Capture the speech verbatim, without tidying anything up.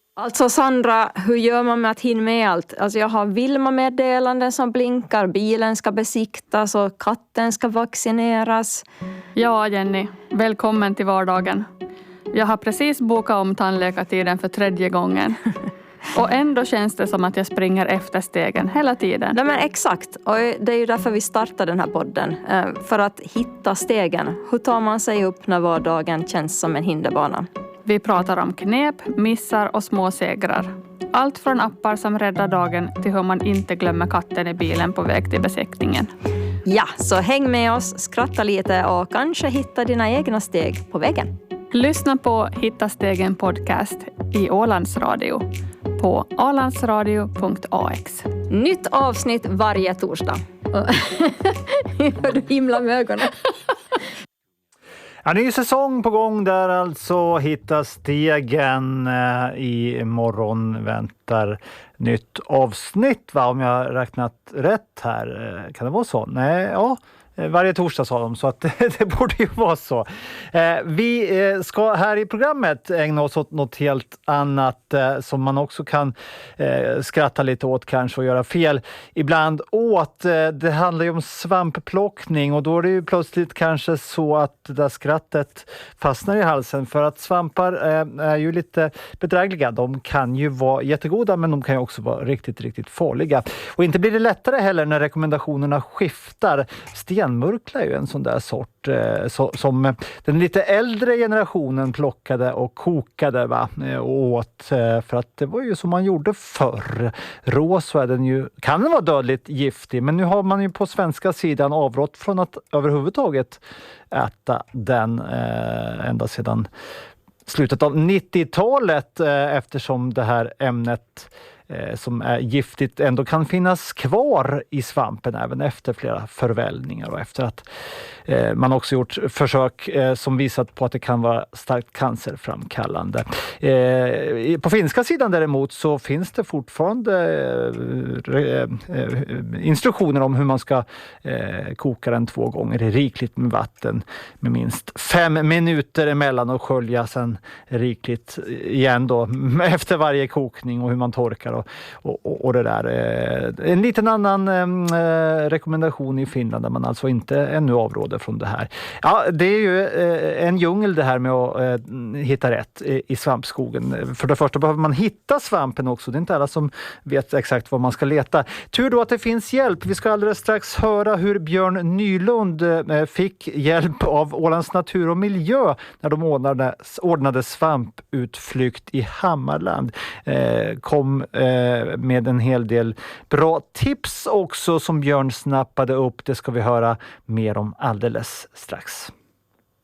Alltså Sandra, hur gör man med att hinna med allt? Alltså jag har Vilma-meddelanden som blinkar, bilen ska besiktas och katten ska vaccineras. Ja, Jenny. Välkommen till vardagen. Jag har precis bokat om tandläkartiden för tredje gången. Och ändå känns det som att jag springer efter stegen hela tiden. Nej men exakt, och det är ju därför vi startar den här podden. För att hitta stegen. Hur tar man sig upp när vardagen känns som en hinderbana? Vi pratar om knep, missar och små segrar. Allt från appar som räddar dagen till hur man inte glömmer katten i bilen på väg till besiktningen. Ja, så häng med oss, skratta lite och kanske hitta dina egna steg på vägen. Lyssna på Hitta stegen podcast i Ålands Radio på ålandsradio punkt a x. Nytt avsnitt varje torsdag. Du himlar med ögonen. Ja, ny säsong på gång där alltså. Hitta stegen. I morgon väntar nytt avsnitt, va? Om jag räknat rätt här. Kan det vara så? Nej, ja. Varje torsdag sa de, så att det borde ju vara så. Eh, vi eh, ska här i programmet ägna oss åt något helt annat eh, som man också kan eh, skratta lite åt kanske och göra fel ibland åt. Eh, det handlar ju om svampplockning och då är det ju plötsligt kanske så att det där skrattet fastnar i halsen, för att svampar eh, är ju lite bedrägliga. De kan ju vara jättegoda, men de kan ju också vara riktigt, riktigt farliga. Och inte blir det lättare heller när rekommendationerna skiftar. Stenmurkla är ju en sån där sort eh, så, som den lite äldre generationen plockade och kokade, va? Och åt, eh, för att det var ju som man gjorde förr. Rå så är den ju, kan den vara dödligt giftig, men nu har man ju på svenska sidan avrått från att överhuvudtaget äta den eh, ända sedan slutet av nittiotalet eh, eftersom det här ämnet som är giftigt ändå kan finnas kvar i svampen även efter flera förvällningar och efter att eh, man också gjort försök eh, som visat på att det kan vara starkt cancerframkallande. Eh, på finska sidan däremot så finns det fortfarande eh, eh, instruktioner om hur man ska eh, koka den två gånger rikligt med vatten med minst fem minuter emellan och skölja sen rikligt igen då efter varje kokning och hur man torkar och Och, och, och det där. Eh, en liten annan eh, rekommendation i Finland där man alltså inte ännu avråder från det här. Ja, det är ju eh, en djungel det här med att eh, hitta rätt i, i svampskogen. För det första behöver man hitta svampen också. Det är inte alla som vet exakt var man ska leta. Tur då att det finns hjälp. Vi ska alldeles strax höra hur Björn Nylund eh, fick hjälp av Ålands natur och miljö när de ordnade, ordnade svamputflykt i Hammarland. Eh, kom eh, med en hel del bra tips också som Björn snappade upp. Det ska vi höra mer om alldeles strax.